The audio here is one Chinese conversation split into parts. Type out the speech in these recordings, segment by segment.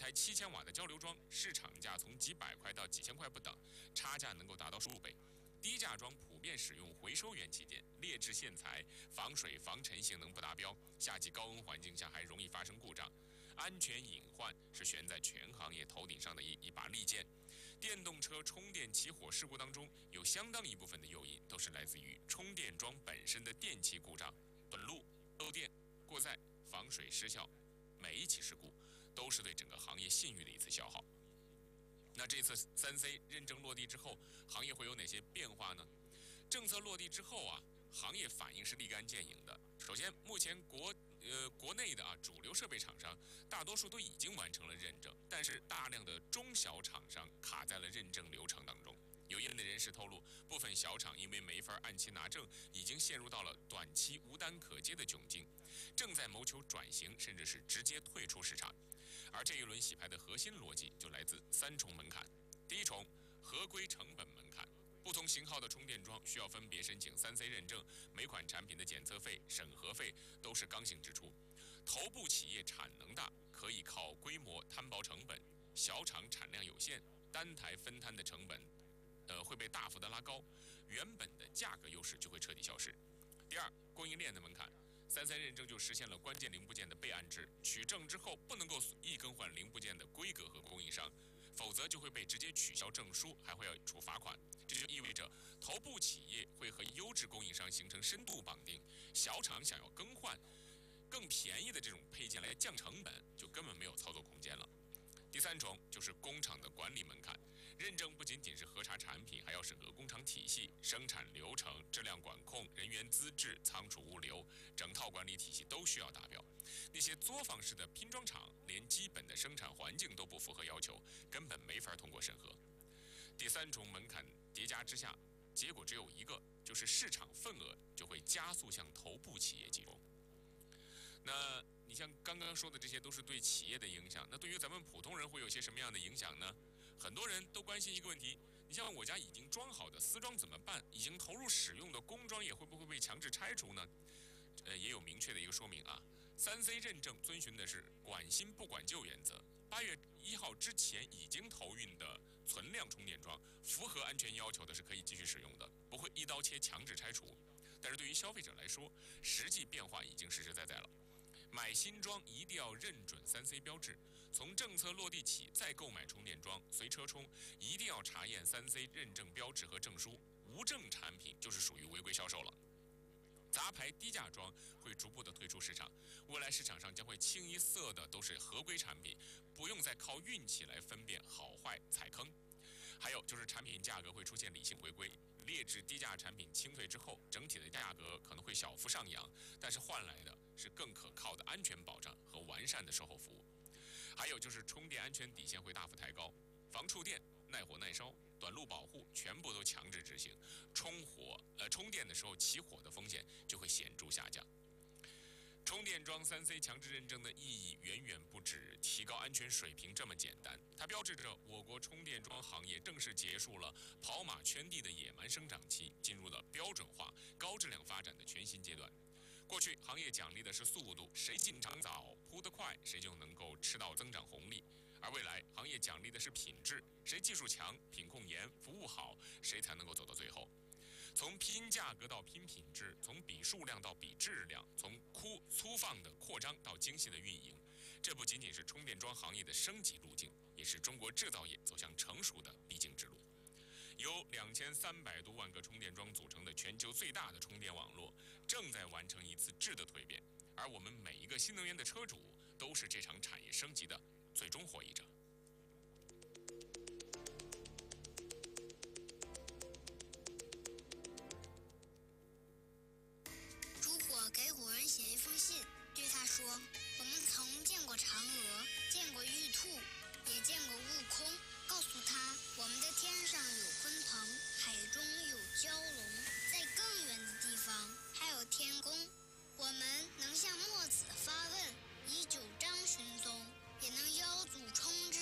台7000瓦的交流桩，市场价从几百块到几千块不等，差价能够达到数倍。低价桩普遍使用回收元器件，劣质线材，防水防尘性能不达标，夏季高温环境下还容易发生故障。安全隐患是悬在全行业头顶上的一把利剑。电动车充电起火事故当中，有相当一部分的诱因都是来自于充电桩本身的电气故障、短路、漏电、过载、防水失效。每一起事故都是对整个行业信誉的一次消耗。那这次3C 认证落地之后，行业会有哪些变化呢？政策落地之后啊，行业反应是立竿见影的。首先，目前国内的主流设备厂商大多数都已经完成了认证，但是大量的中小厂商卡在了认证流程当中。有业内人士透露，部分小厂因为没法按期拿证，已经陷入到了短期无单可接的窘境，正在谋求转型，甚至是直接退出市场。而这一轮洗牌的核心逻辑就来自3重门槛。第一重，合规成本门槛。不同型号的充电桩需要分别申请3C 认证，每款产品的检测费、审核费都是刚性支出。头部企业产能大，可以靠规模摊薄成本；小厂产量有限，单台分摊的成本会被大幅的拉高，原本的价格优势就会彻底消失。第二，供应链的门槛。3C 认证就实现了关键零部件的备案制，取证之后不能够易更换零部件的规格和供应商，否则就会被直接取消证书，还会要处罚款。这就意味着头部企业会和优质供应商形成深度绑定，小厂想要更换更便宜的这种配件来降成本，就根本没有操作空间了。第3种就是工厂的管理门槛，认证不仅仅是核查产品，还要审核工厂体系、生产流程、质量管控、人员资质、仓储物流，整套管理体系都需要达标。那些作坊式的拼装厂，连基本的生产环境都不符合要求，根本没法通过审核。第3重门槛叠加之下，结果只有一个，就是市场份额就会加速向头部企业集中。那你像刚刚说的这些都是对企业的影响，那对于咱们普通人会有些什么样的影响呢？很多人都关心一个问题，你像我家已经装好的私装怎么办？已经投入使用的工装也会不会被强制拆除呢？也有明确的一个说明啊。3C 认证遵循的是管新不管旧原则，8月1号之前已经投运的存量充电桩，符合安全要求的是可以继续使用的，不会一刀切强制拆除。但是对于消费者来说，实际变化已经实实在在了。买新装一定要认准3C 标志，从政策落地起再购买充电桩随车充，一定要查验3C 认证标志和证书，无证产品就是属于违规销售了。杂牌低价装会逐步的退出市场，未来市场上将会清一色的都是合规产品，不用再靠运气来分辨好坏踩坑。还有就是产品价格会出现理性回归，劣质低价产品清退之后，整体的价格可能会小幅上扬，但是换来的是更可靠的安全保障和完善的售后服务。还有就是充电安全底线会大幅抬高，防触电、耐火耐烧、短路保护全部都强制执行，充电的时候起火的风险就会显著下降。充电桩3C 强制认证的意义远远不止提高安全水平这么简单，它标志着我国充电桩行业正式结束了跑马圈地的野蛮生长期，进入了标准化、高质量发展的全新阶段。过去行业奖励的是速度，谁进场早、扑得快，谁就能够吃到增长红利；而未来行业奖励的是品质，谁技术强、品控严、服务好，谁才能够走到最后。从拼价格到拼品质，从比数量到比质量，从粗放的扩张到精细的运营，这不仅仅是充电桩行业的升级路径，也是中国制造业走向成熟的必经之路。由2300多万个充电桩组成的全球最大的充电网络，正在完成一次质的蜕变，而我们每一个新能源的车主，都是这场产业升级的最终获益者。 给古人写一封信，对他说：我们曾见过嫦娥，见过玉兔，也见过悟空，告诉他我们的天上有鲲鹏，海中有蛟龙，在更远的地方还有天宫。我们能向墨子发问，以九章寻踪，也能邀祖冲之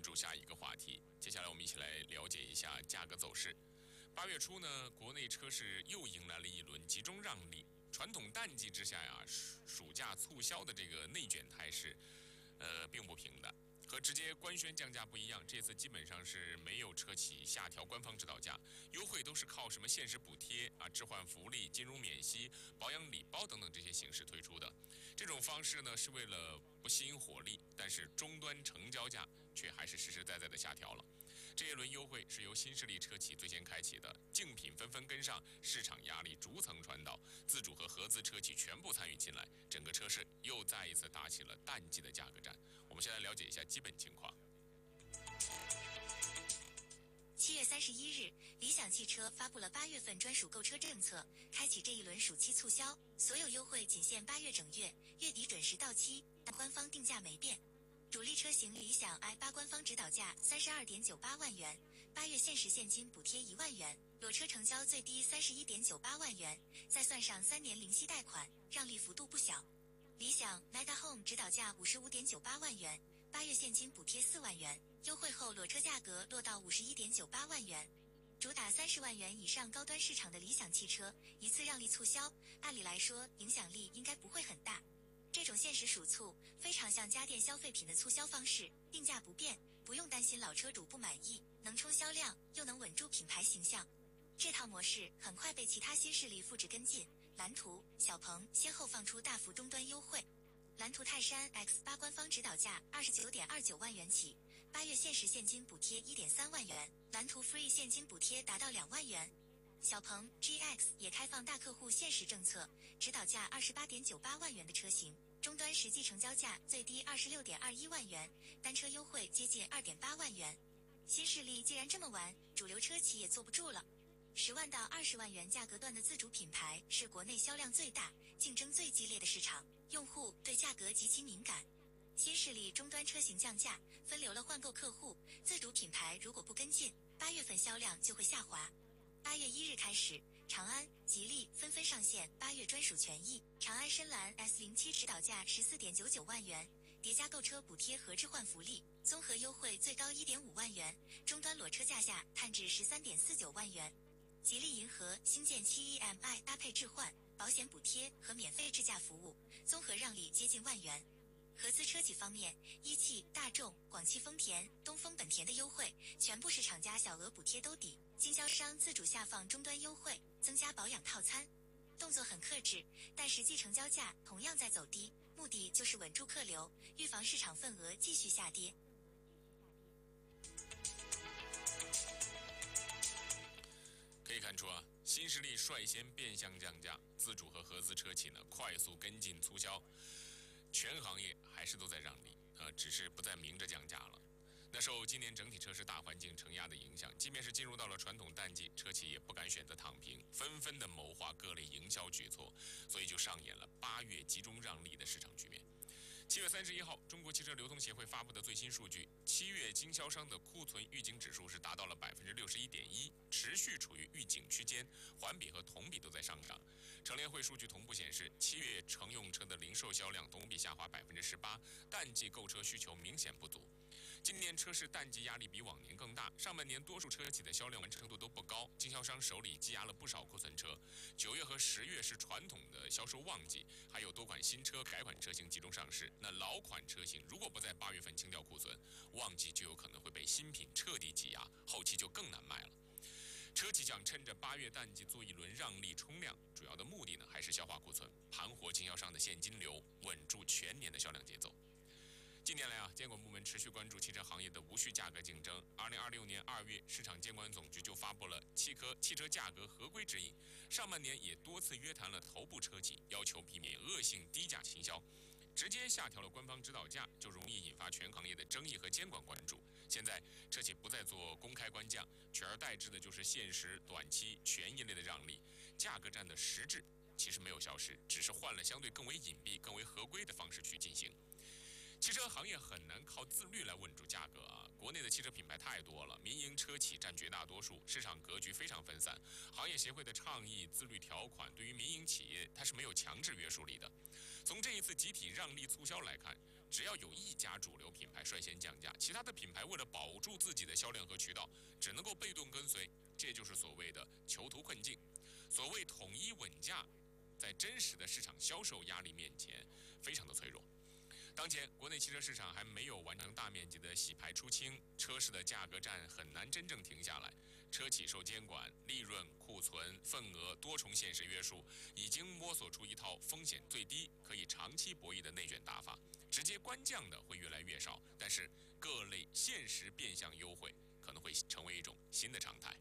注下一个话题。接下来我们一起来了解一下价格走势。8月初呢，国内车市又迎来了一轮集中让利。传统淡季之下呀，暑假促销的这个内卷态势，并不平的。和直接官宣降价不一样，这次基本上是没有车企下调官方指导价，优惠都是靠什么限时补贴啊、置换福利、金融免息、保养礼包等等这些形式推出的。这种方式呢，是为了不吸引火力，但是终端成交价却还是实实在在的下调了。这一轮优惠是由新势力车企最先开启的，竞品纷纷跟上，市场压力逐层传导，自主和合资车企全部参与进来，整个车市又再一次打起了淡季的价格战。我们先来了解一下基本情况。 7月31日，理想汽车发布了8月份专属购车政策，开启这一轮暑期促销，所有优惠仅限8月整月，月底准时到期，但官方定价没变。主力车型理想 i8 官方指导价32.98万元，8月限时现金补贴1万元，裸车成交最低31.98万元，再算上3年零息贷款，让利幅度不小。理想 Nida Home 指导价55.98万元，8月现金补贴4万元，优惠后裸车价格落到51.98万元。主打30万元以上高端市场的理想汽车，一次让利促销，按理来说影响力应该不会很大。这种限时暑促非常像家电消费品的促销方式，定价不变，不用担心老车主不满意，能冲销量又能稳住品牌形象。这套模式很快被其他新势力复制跟进，蓝图、小鹏先后放出大幅终端优惠。蓝图泰山 X8 官方指导价29.29万元起，8月限时现金补贴1.3万元，蓝图 Free 现金补贴达到2万元。小鹏 GX 也开放大客户限时政策，指导价28.98万元的车型，终端实际成交价最低26.21万元，单车优惠接近2.8万元。新势力既然这么玩，主流车企也坐不住了。10万到20万元价格段的自主品牌是国内销量最大、竞争最激烈的市场，用户对价格极其敏感。新势力终端车型降价，分流了换购客户，自主品牌如果不跟进，8月份销量就会下滑。8月1日开始，长安、吉利纷纷上线8月专属权益。长安深蓝 S07 指导价14.99万元，叠加购车补贴和置换福利，综合优惠最高1.5万元，终端裸车价下探至13.49万元。吉利银河新建7EMI 搭配置换、保险补贴和免费智驾服务，综合让利接近万元。合资车企方面，一汽、大众、广汽丰田、东风本田的优惠全部是厂家小额补贴兜底，经销商自主下放终端优惠，增加保养套餐，动作很克制，但实际成交价同样在走低，目的就是稳住客流，预防市场份额继续下跌。 可以看出啊，新势力率先变相降价，自主和合资车企呢快速跟进促销，全行业还是都在让利，只是不再明着降价了。那受今年整体车市大环境承压的影响，即便是进入到了传统淡季，车企也不敢选择躺平，纷纷的谋划各类营销举措，所以就上演了8月集中让利的市场局面。7月31号，中国汽车流通协会发布的最新数据，7月经销商的库存预警指数是达到了61.1%，持续处于预警区间，环比和同比都在上涨。乘联会数据同步显示，7月乘用车的零售销量同比下滑18%，淡季购车需求明显不足。今年车市淡季压力比往年更大，上半年多数车企的销量完成度都不高，经销商手里积压了不少库存车。9月和10月是传统的销售旺季，还有多款新车、改款车型集中上市。那老款车型如果不在8月份清掉库存，旺季就有可能会被新品彻底挤压，后期就更难卖了。车企想趁着8月淡季做一轮让利冲量，主要的目的呢还是消化库存，盘活经销商的现金流，稳住全年的销量节奏。近年来啊，监管部门持续关注汽车行业的无序价格竞争。2026年2月，市场监管总局就发布了汽车价格合规指引。上半年也多次约谈了头部车企，要求避免恶性低价倾销。直接下调了官方指导价，就容易引发全行业的争议和监管关注。现在车企不再做公开官降，取而代之的就是限时、短期、权益类的让利。价格战的实质其实没有消失，只是换了相对更为隐蔽、更为合规的方式去进行。汽车行业很难靠自律来稳住价格啊！国内的汽车品牌太多了，民营车企占绝大多数，市场格局非常分散。行业协会的倡议、自律条款对于民营企业它是没有强制约束力的。从这一次集体让利促销来看，只要有一家主流品牌率先降价，其他的品牌为了保住自己的销量和渠道，只能够被动跟随，这就是所谓的囚徒困境。所谓统一稳价，在真实的市场销售压力面前，非常的脆弱。当前，国内汽车市场还没有完成大面积的洗牌出清，车市的价格战很难真正停下来。车企受监管、利润、库存、份额多重现实约束，已经摸索出一套风险最低、可以长期博弈的内卷打法。直接官降的会越来越少，但是各类限时变相优惠可能会成为一种新的常态。